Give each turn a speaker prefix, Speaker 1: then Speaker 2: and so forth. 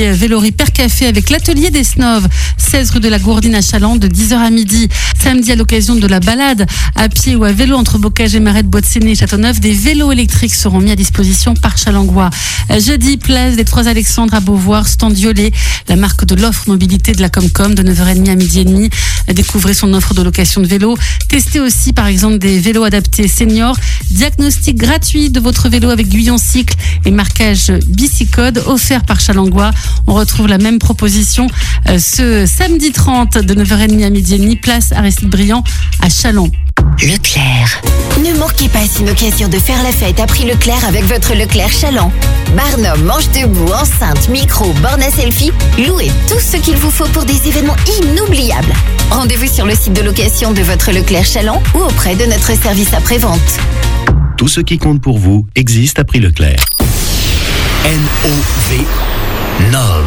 Speaker 1: Vélorie Père Café avec l'atelier des Snoves, 16 rue de la Gourdine à Chaland, de 10h à midi. Samedi, à l'occasion de la balade à pied ou à vélo entre Bocage et Marais de Bois-de-Séné et Châteauneuf, des vélos électriques seront mis à disposition par Chalangois. Jeudi, place des Trois Alexandres à Beauvoir, stand Violet, la marque de l'offre mobilité de la Comcom, de 9h30 à midi et demi. Découvrez son offre de location de vélo. Testez aussi par exemple des vélos adaptés seniors. Diagnostic gratuit de votre vélo avec Guyon Cycle et marquage Bicicode offert par Chalangois. On retrouve la même proposition ce samedi 30 de 9h30 à midi et demi, place Aristide Briand à Châlons.
Speaker 2: Leclerc. Ne manquez pas une occasion de faire la fête à prix Leclerc avec votre Leclerc Chaland. Barnum, manche debout, enceinte, micro, borne à selfie, louez tout ce qu'il vous faut pour des événements inoubliables. Rendez-vous sur le site de location de votre Leclerc Chaland ou auprès de notre service après-vente.
Speaker 3: Tout ce qui compte pour vous existe à prix Leclerc. NOV. Nov.